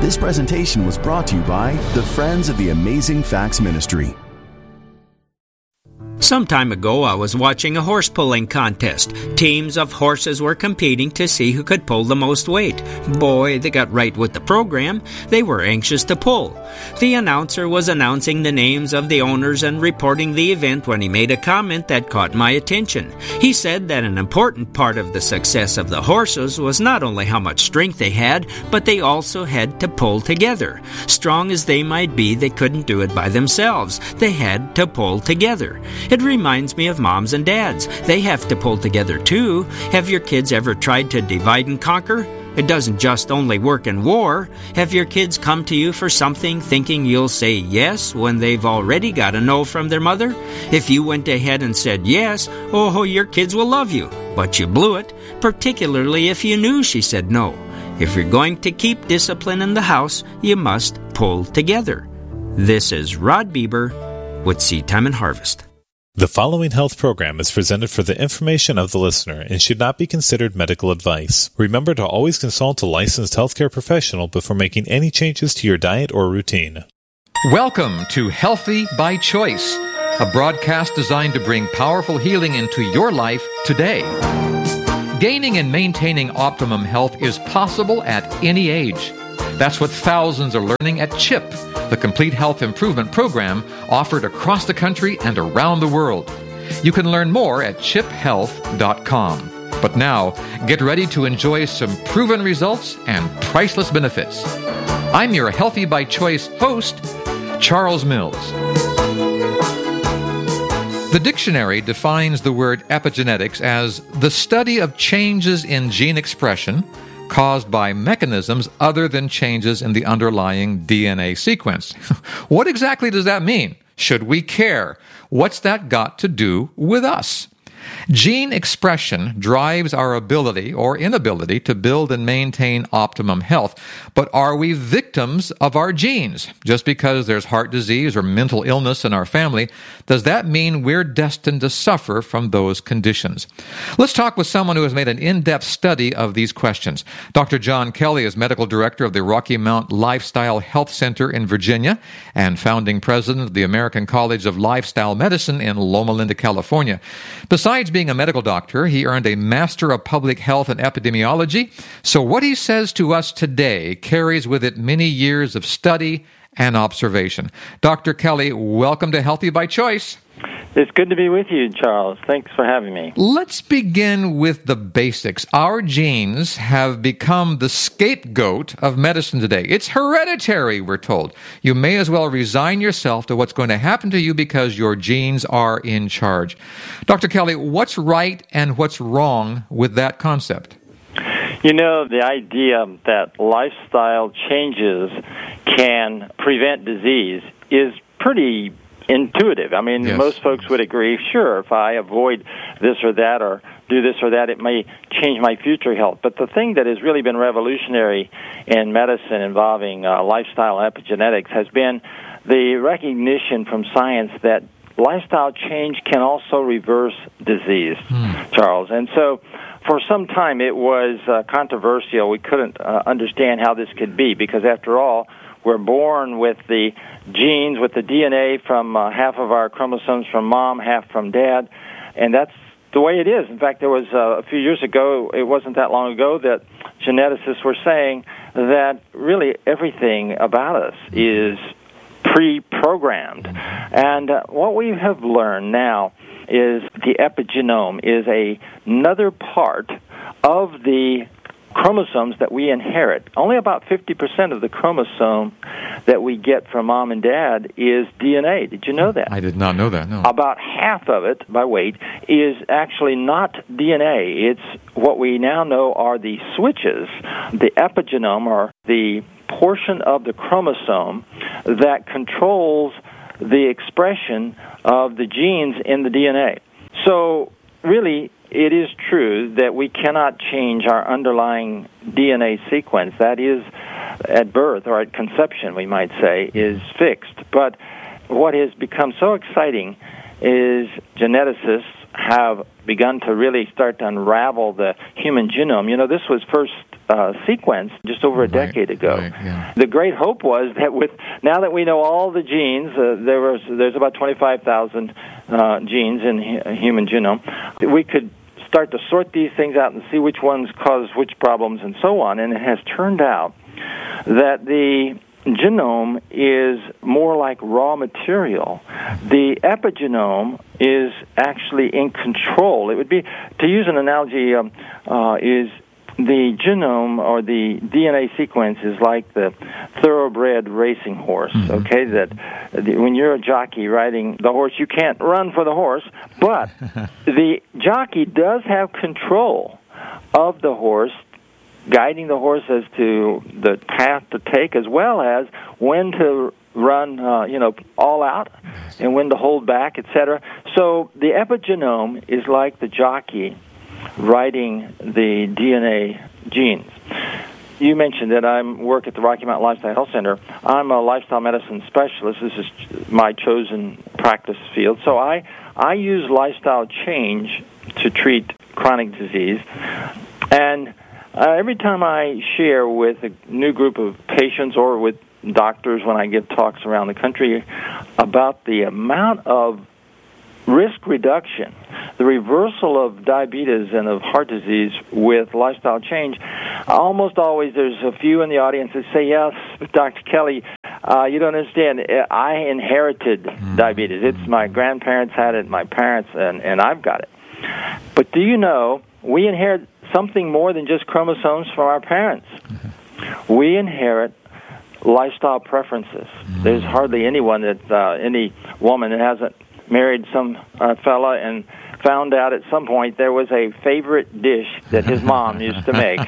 This presentation was brought to you by the Friends of the Amazing Facts Ministry. Some time ago, I was watching a horse pulling contest. Teams of horses were competing to see who could pull the most weight. Boy, they got right with the program. They were anxious to pull. The announcer was announcing the names of the owners and reporting the event when he made a comment that caught my attention. He said that an important part of the success of the horses was not only how much strength they had, but they also had to pull together. Strong as they might be, they couldn't do it by themselves. They had to pull together. It reminds me of moms and dads. They have to pull together too. Have your kids ever tried to divide and conquer? It doesn't just only work in war. Have your kids come to you for something thinking you'll say yes when they've already got a no from their mother? If you went ahead and said yes, oh, your kids will love you. But you blew it, particularly if you knew she said no. If you're going to keep discipline in the house, you must pull together. This is Rod Bieber with Seed Time and Harvest. The following health program is presented for the information of the listener and should not be considered medical advice. Remember to always consult a licensed healthcare professional before making any changes to your diet or routine. Welcome to Healthy by Choice, a broadcast designed to bring powerful healing into your life today. Gaining and maintaining optimum health is possible at any age. That's what thousands are learning at CHIP, the Complete Health Improvement Program offered across the country and around the world. You can learn more at chiphealth.com. But now, get ready to enjoy some proven results and priceless benefits. I'm your Healthy by Choice host, Charles Mills. The dictionary defines the word epigenetics as the study of changes in gene expression caused by mechanisms other than changes in the underlying DNA sequence. What exactly does that mean? Should we care? What's that got to do with us? Gene expression drives our ability or inability to build and maintain optimum health. But are we victims of our genes? Just because there's heart disease or mental illness in our family, does that mean we're destined to suffer from those conditions? Let's talk with someone who has made an in-depth study of these questions. Dr. John Kelly is medical director of the Rocky Mount Lifestyle Health Center in Virginia and founding president of the American College of Lifestyle Medicine in Loma Linda, California. Besides being a medical doctor, he earned a Master of Public Health and Epidemiology. So what he says to us today carries with it many years of study and observation. Dr. Kelly, welcome to Healthy by Choice. It's good to be with you, Charles. Thanks for having me. Let's begin with the basics. Our genes have become the scapegoat of medicine today. It's hereditary, we're told. You may as well resign yourself to what's going to happen to you because your genes are in charge. Dr. Kelly, what's right and what's wrong with that concept? You know, the idea that lifestyle changes can prevent disease is pretty intuitive. I mean, yes. Most folks would agree, sure, if I avoid this or that or do this or that, it may change my future health. But the thing that has really been revolutionary in medicine involving lifestyle epigenetics has been the recognition from science that lifestyle change can also reverse disease, Charles. And so for some time it was controversial. We couldn't understand how this could be because, after all, we're born with the genes, with the DNA from half of our chromosomes from mom, half from dad, and that's the way it is. In fact, there was a few years ago, it wasn't that long ago, that geneticists were saying that really everything about us is pre-programmed. And what we have learned now is the epigenome is another part of the chromosomes that we inherit. Only about 50% of the chromosome that we get from mom and dad is DNA. Did you know that? I did not know that, no. About half of it, by weight, is actually not DNA. It's what we now know are the switches, the epigenome, or the portion of the chromosome that controls the expression of the genes in the DNA. So, really, it is true that we cannot change our underlying DNA sequence. That is, at birth, or at conception, we might say, is fixed. But what has become so exciting is geneticists have begun to really start to unravel the human genome. You know, this was first sequenced just over a decade ago. Right, yeah. The great hope was that now that we know all the genes, there's about 25,000 genes in a human genome, we could start to sort these things out and see which ones cause which problems and so on. And it has turned out that the genome is more like raw material. The epigenome is actually in control. It would be, to use an analogy, is the genome or the DNA sequence is like the thoroughbred racing horse, okay? When you're a jockey riding the horse, you can't run for the horse, but the jockey does have control of the horse, guiding the horse as to the path to take, as well as when to run, all out, and when to hold back, etc. So the epigenome is like the jockey writing the DNA genes. You mentioned that I work at the Rocky Mountain Lifestyle Health Center. I'm a lifestyle medicine specialist. This is my chosen practice field. So I use lifestyle change to treat chronic disease. And every time I share with a new group of patients or with doctors when I give talks around the country about the amount of risk reduction, the reversal of diabetes and of heart disease with lifestyle change, almost always there's a few in the audience that say, yes, Dr. Kelly, you don't understand. I inherited diabetes. It's my grandparents had it, my parents, and I've got it. But do you know, we inherit something more than just chromosomes from our parents. We inherit lifestyle preferences. There's hardly anyone any woman that hasn't married some fella and found out at some point there was a favorite dish that his mom used to make.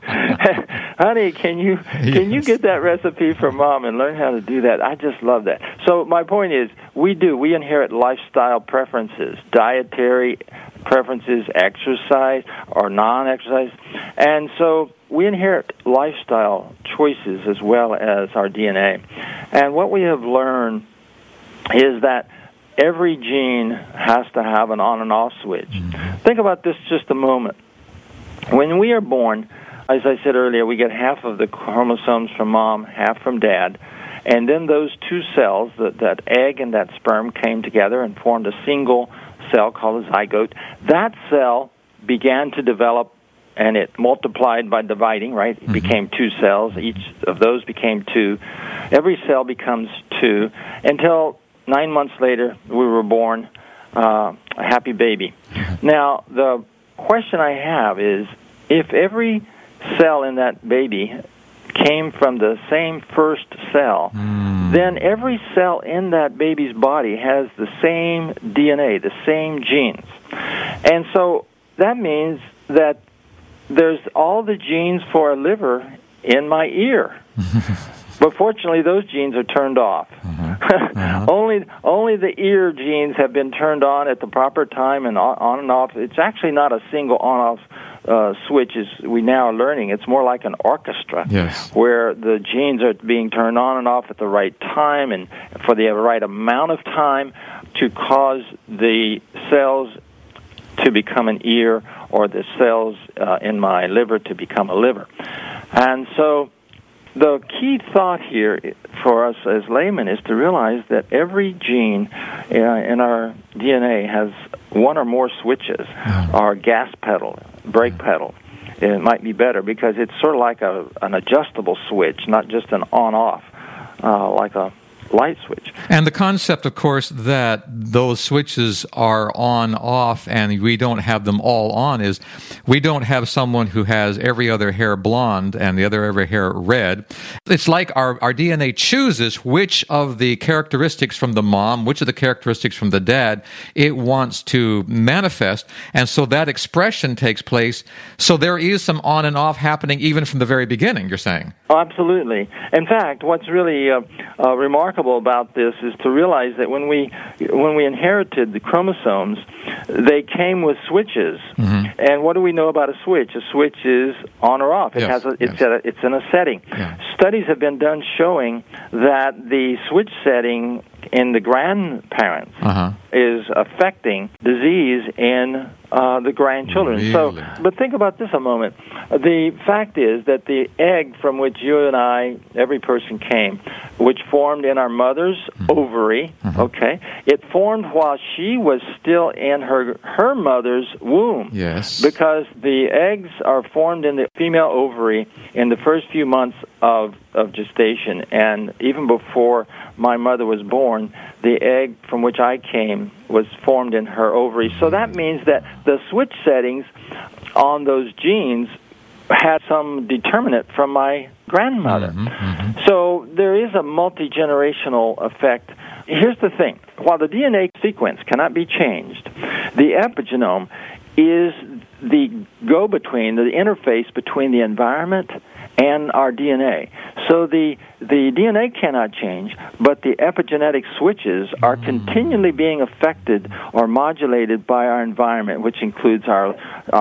Honey, can you get that recipe from Mom and learn how to do that? I just love that. So my point is, we inherit lifestyle preferences, dietary preferences, exercise or non-exercise, and so we inherit lifestyle choices as well as our DNA. And what we have learned is that every gene has to have an on and off switch. Think about this just a moment. When we are born, as I said earlier, we get half of the chromosomes from mom, half from dad, and then those two cells, that egg and that sperm, came together and formed a single cell called a zygote. That cell began to develop, and it multiplied by dividing, right? It became two cells. Each of those became two. Every cell becomes two until 9 months later, we were born a happy baby. Now, the question I have is, if every cell in that baby came from the same first cell, then every cell in that baby's body has the same DNA, the same genes. And so that means that there's all the genes for a liver in my ear. But fortunately, those genes are turned off. Only the ear genes have been turned on at the proper time and on and off. It's actually not a single on-off switch, as we now are learning. It's more like an orchestra, where the genes are being turned on and off at the right time and for the right amount of time to cause the cells to become an ear or the cells in my liver to become a liver. And so the key thought here for us as laymen is to realize that every gene in our DNA has one or more switches, or gas pedal, brake pedal. It might be better because it's sort of like an adjustable switch, not just an on-off, like a light switch. And the concept, of course, that those switches are on-off and we don't have them all on is we don't have someone who has every other hair blonde and the other every hair red. It's like our DNA chooses which of the characteristics from the mom, which of the characteristics from the dad it wants to manifest, and so that expression takes place. So there is some on and off happening even from the very beginning, you're saying? Oh, absolutely. In fact, what's really remarkable about this is to realize that when we inherited the chromosomes, they came with switches. And what do we know about a switch? A switch is on or off. It's in a setting. Studies have been done showing that the switch setting in the grandparents is affecting disease in the grandchildren. Really? So, but think about this a moment. The fact is that the egg from which you and I, every person came, which formed in our mother's ovary, okay, it formed while she was still in her mother's womb. Yes. Because the eggs are formed in the female ovary in the first few months of gestation, and even before my mother was born, the egg from which I came was formed in her ovary. So that means that the switch settings on those genes had some determinant from my grandmother. So there is a multi-generational effect. Here's the thing. While the DNA sequence cannot be changed, the epigenome is the go-between, the interface between the environment and our DNA. So the DNA cannot change, but the epigenetic switches are continually being affected or modulated by our environment, which includes our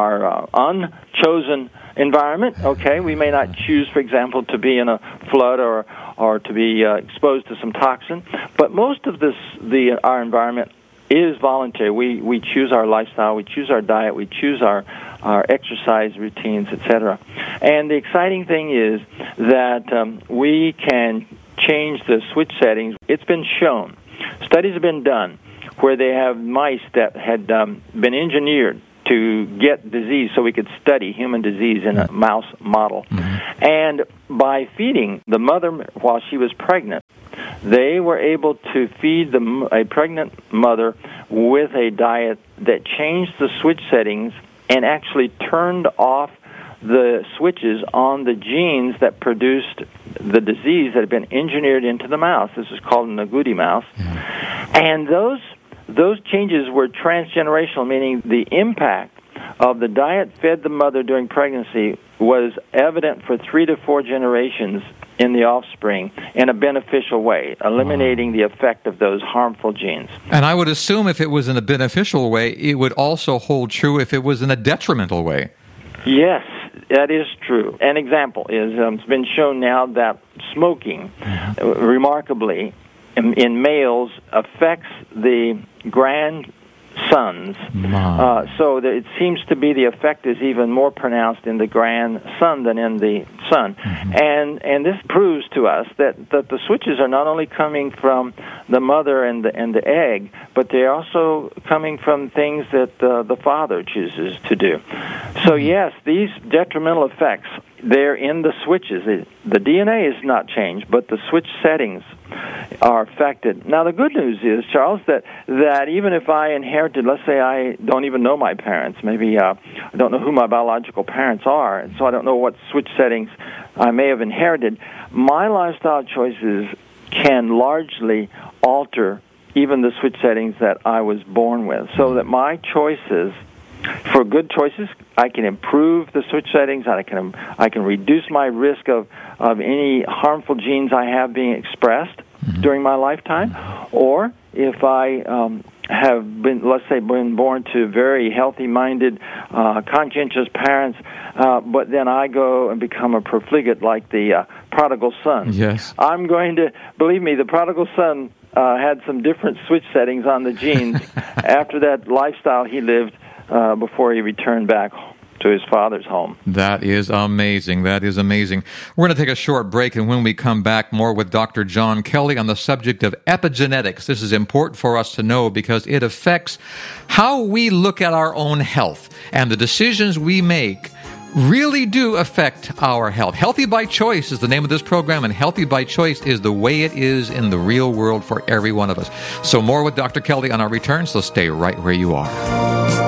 unchosen environment. Okay, we may not choose, for example, to be in a flood or to be exposed to some toxin, but most of our environment is voluntary. We choose our lifestyle, we choose our diet, we choose our exercise routines, etc. And the exciting thing is that we can change the switch settings. It's been shown. Studies have been done where they have mice that had been engineered to get disease so we could study human disease in a mouse model. And by feeding the mother while she was pregnant, they were able to feed a pregnant mother with a diet that changed the switch settings and actually turned off the switches on the genes that produced the disease that had been engineered into the mouse. This is called an agouti mouse. And those changes were transgenerational, meaning the impact of the diet fed the mother during pregnancy was evident for 3 to 4 generations in the offspring in a beneficial way, eliminating the effect of those harmful genes. And I would assume if it was in a beneficial way, it would also hold true if it was in a detrimental way. Yes, that is true. An example is it's been shown now that smoking, remarkably, in males affects the grandsons. So that it seems to be the effect is even more pronounced in the grandson than in the son. And this proves to us that the switches are not only coming from the mother and the egg, but they're also coming from things that the father chooses to do. So yes, these detrimental effects, they're in the switches. The DNA is not changed, but the switch settings are affected. Now, the good news is, Charles, that even if I inherited, let's say I don't even know my parents, maybe I don't know who my biological parents are, and so I don't know what switch settings I may have inherited, my lifestyle choices can largely alter even the switch settings that I was born with, so that my choices, for good choices, I can improve the switch settings. I can reduce my risk of any harmful genes I have being expressed during my lifetime. Or if I have been, let's say, been born to very healthy-minded, conscientious parents, but then I go and become a profligate like the prodigal son. Yes. I'm going to, believe me, the prodigal son had some different switch settings on the genes after that lifestyle he lived before he returned back to his father's home. That is amazing. That is amazing. We're going to take a short break, and when we come back, more with Dr. John Kelly on the subject of epigenetics. This is important for us to know because it affects how we look at our own health, and the decisions we make really do affect our health. Healthy by Choice is the name of this program, and Healthy by Choice is the way it is in the real world for every one of us. So more with Dr. Kelly on our return, so stay right where you are.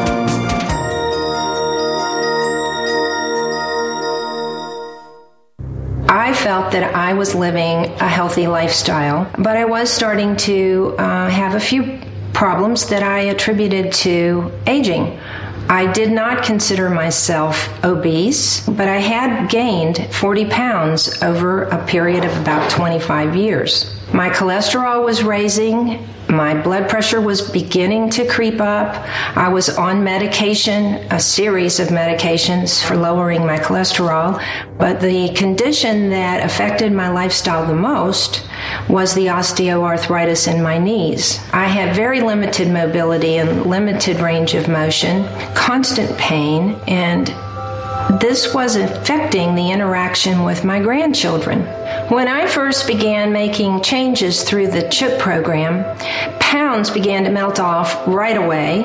I felt that I was living a healthy lifestyle, but I was starting to have a few problems that I attributed to aging. I did not consider myself obese, but I had gained 40 pounds over a period of about 25 years. My cholesterol was raising, My blood pressure was beginning to creep up. I was on medication, a series of medications for lowering my cholesterol. But the condition that affected my lifestyle the most was the osteoarthritis in my knees. I had very limited mobility and limited range of motion, constant pain, and this was affecting the interaction with my grandchildren. When I first began making changes through the CHIP program, pounds began to melt off right away.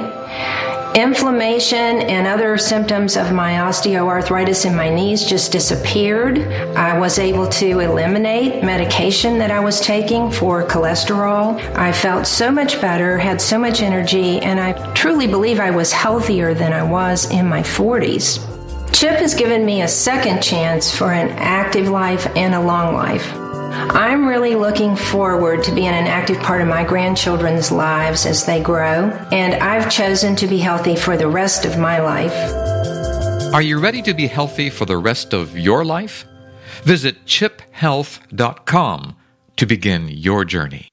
Inflammation and other symptoms of my osteoarthritis in my knees just disappeared. I was able to eliminate medication that I was taking for cholesterol. I felt so much better, had so much energy, and I truly believe I was healthier than I was in my 40s. CHIP has given me a second chance for an active life and a long life. I'm really looking forward to being an active part of my grandchildren's lives as they grow, and I've chosen to be healthy for the rest of my life. Are you ready to be healthy for the rest of your life? Visit chiphealth.com to begin your journey.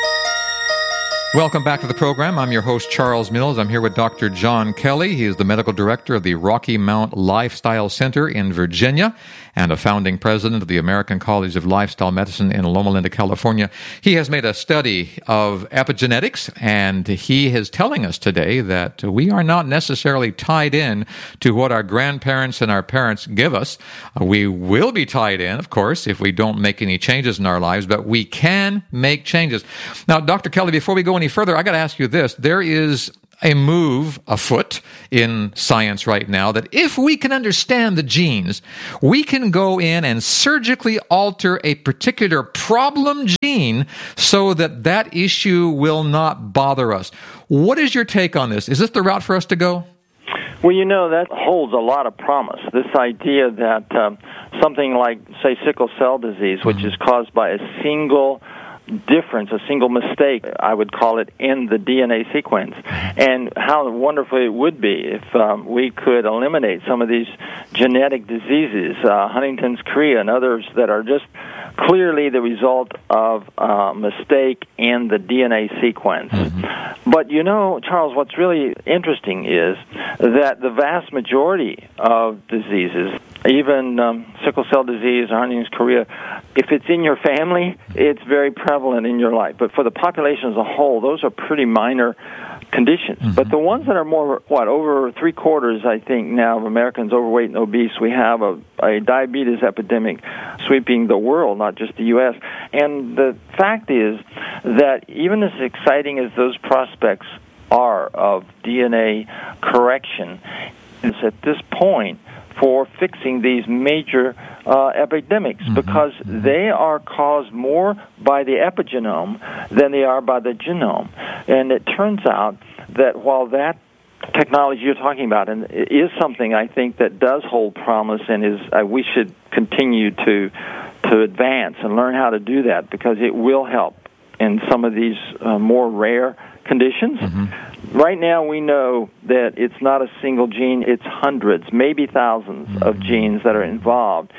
Welcome back to the program. I'm your host, Charles Mills. I'm here with Dr. John Kelly. He is the medical director of the Rocky Mount Lifestyle Center in Virginia and a founding president of the American College of Lifestyle Medicine in Loma Linda, California. He has made a study of epigenetics, and he is telling us today that we are not necessarily tied in to what our grandparents and our parents give us. We will be tied in, of course, if we don't make any changes in our lives, but we can make changes. Now, Dr. Kelly, before we go any further, I got to ask you this. There is a move afoot in science right now that if we can understand the genes, we can go in and surgically alter a particular problem gene so that that issue will not bother us. What is your take on this? Is this the route for us to go? Well, you know, that holds a lot of promise. This idea that something like, say, sickle cell disease, which is caused by a single difference, a single mistake, I would call it, in the DNA sequence, and how wonderful it would be if we could eliminate some of these genetic diseases, Huntington's chorea and others that are just clearly the result of a mistake in the DNA sequence. But you know, Charles, what's really interesting is that the vast majority of diseases, even sickle cell disease or Huntington's chorea, if it's in your family, it's very prevalent in your life. But for the population as a whole, those are pretty minor conditions. But the ones that are more, over 3/4, I think, now of Americans overweight and obese, we have a diabetes epidemic sweeping the world, not just the U.S. And the fact is that even as exciting as those prospects are of DNA correction, is at this point for fixing these major epidemics because they are caused more by the epigenome than they are by the genome. And it turns out that while that technology you're talking about and is something I think that does hold promise and is we should continue to advance and learn how to do that because it will help in some of these more rare conditions. Right now we know that it's not a single gene, it's hundreds, maybe thousands of genes that are involved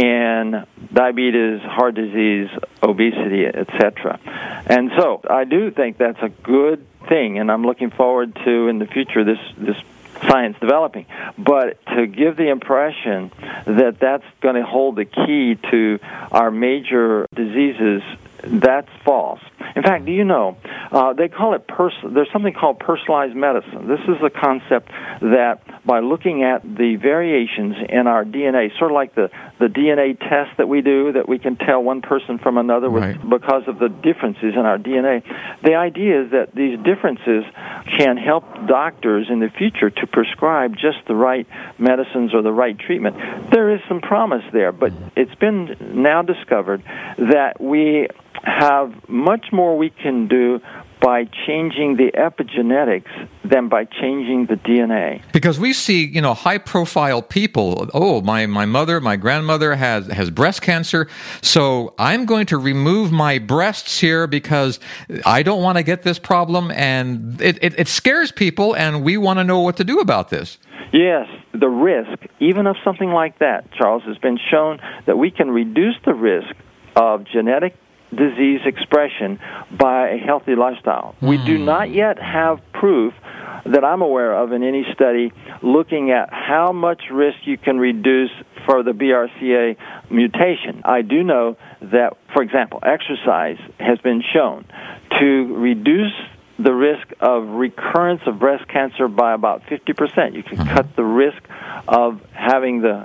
in diabetes, heart disease, obesity, etc. And so I do think that's a good thing, and I'm looking forward to, in the future, this science developing. But to give the impression that that's going to hold the key to our major diseases, that's false. In fact, do you know, they call it there's something called personalized medicine. This is the concept that by looking at the variations in our DNA, sort of like the DNA test that we do, that we can tell one person from another because of the differences in our DNA, the idea is that these differences can help doctors in the future to prescribe just the right medicines or the right treatment. There is some promise there, but it's been now discovered that we have much more we can do by changing the epigenetics than by changing the DNA. Because we see, high-profile people, my mother, my grandmother has breast cancer, so I'm going to remove my breasts here because I don't want to get this problem, and it scares people, and we want to know what to do about this. Yes, the risk, even of something like that, Charles, has been shown that we can reduce the risk of genetic disease expression by a healthy lifestyle. We do not yet have proof that I'm aware of in any study looking at how much risk you can reduce for the BRCA mutation. I do know that, for example, exercise has been shown to reduce the risk of recurrence of breast cancer by about 50%. You can cut the risk of having the,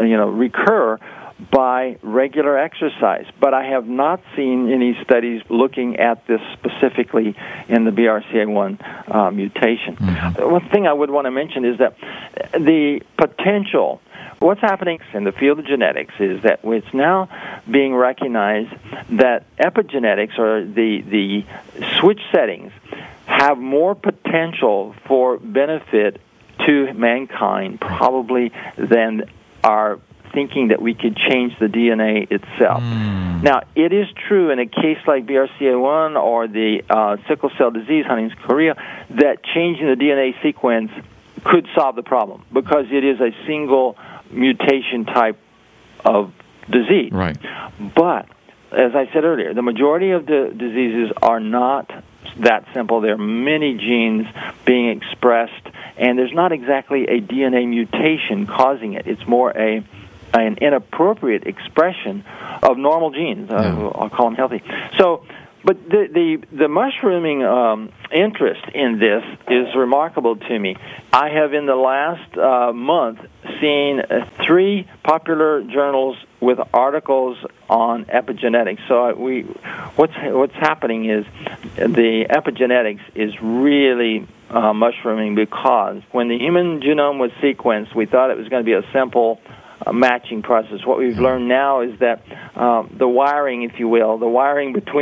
recur by regular exercise. But I have not seen any studies looking at this specifically in the BRCA1 mutation. One thing I would want to mention is that the potential, what's happening in the field of genetics is that it's now being recognized that epigenetics, or the switch settings, have more potential for benefit to mankind probably than our thinking that we could change the DNA itself. Now, it is true in a case like BRCA1 or the sickle cell disease, Huntington's chorea, that changing the DNA sequence could solve the problem because it is a single mutation type of disease. Right. But, as I said earlier, the majority of the diseases are not that simple. There are many genes being expressed, and there's not exactly a DNA mutation causing it. It's more an inappropriate expression of normal genes. I'll call them healthy. So, but the mushrooming interest in this is remarkable to me. I have, in the last month, seen 3 popular journals with articles on epigenetics. So what's happening is the epigenetics is really mushrooming, because when the human genome was sequenced, we thought it was going to be a simple matching process. What we've learned now is that the wiring, if you will, the wiring between